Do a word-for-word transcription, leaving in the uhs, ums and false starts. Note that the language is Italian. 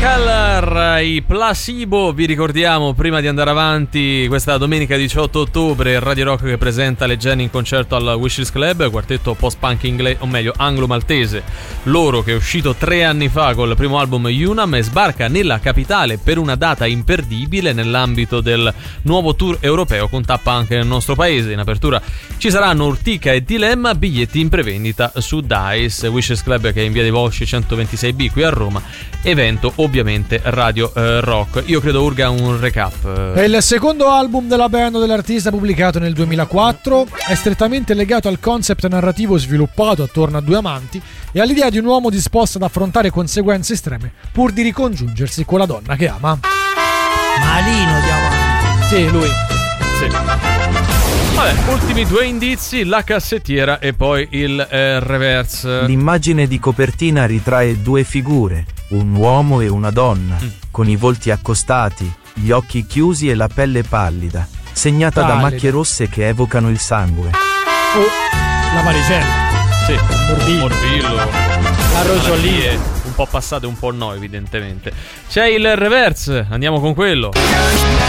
Color, i Placebo. Vi ricordiamo, prima di andare avanti, questa domenica diciotto ottobre Radio Rock che presenta le Jenny in concerto al Wishes Club, quartetto post-punk inglese, o meglio anglo-maltese, loro che è uscito tre anni fa col primo album Unam e sbarca nella capitale per una data imperdibile nell'ambito del nuovo tour europeo con tappa anche nel nostro paese. In apertura ci saranno Urtica e Dilemma, biglietti in prevendita su Dice. Wishes Club che è in via dei Volsci centoventisei B qui a Roma, evento ovviamente Radio eh, Rock. Io credo Urga un recap. È il secondo album della band dell'artista pubblicato nel duemilaquattro, è strettamente legato al concept narrativo sviluppato attorno a due amanti e all'idea di un uomo disposto ad affrontare conseguenze estreme pur di ricongiungersi con la donna che ama. Malino Diamante. Sì, lui. Sì. Vabbè, ultimi due indizi, la cassettiera e poi il eh, reverse. L'immagine di copertina ritrae due figure, un uomo e una donna, mm. con i volti accostati, gli occhi chiusi e la pelle pallida, segnata Pallida. da macchie rosse che evocano il sangue. Oh, la varicella. Sì, morbillo, morbillo. La rosolia. Un po' passate, un po' no, evidentemente. C'è il reverse, andiamo con quello.